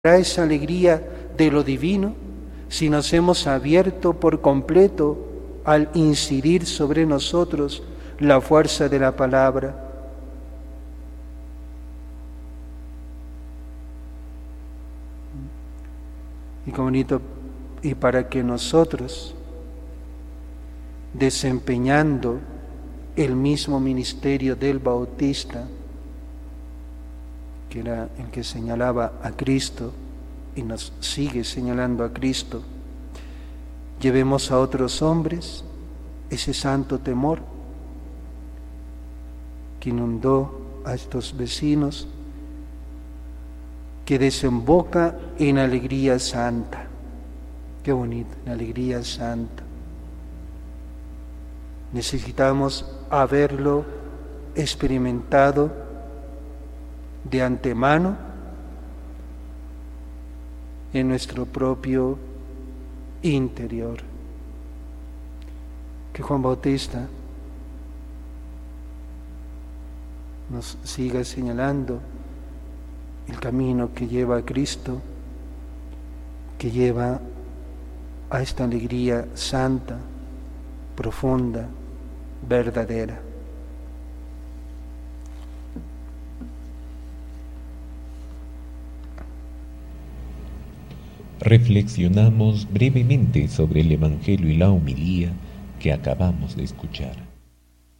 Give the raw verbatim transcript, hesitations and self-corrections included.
esa alegría de lo divino si nos hemos abierto por completo al incidir sobre nosotros la fuerza de la palabra. Y qué bonito, y para que nosotros, desempeñando el mismo ministerio del Bautista, que era el que señalaba a Cristo y nos sigue señalando a Cristo, llevemos a otros hombres ese santo temor que inundó a estos vecinos, que desemboca en alegría santa. Qué bonito, en alegría santa. Necesitamos haberlo experimentado de antemano en nuestro propio interior. Que Juan Bautista nos siga señalando el camino que lleva a Cristo, que lleva a esta alegría santa, profunda, verdadera. Reflexionamos brevemente sobre el Evangelio y la homilía que acabamos de escuchar.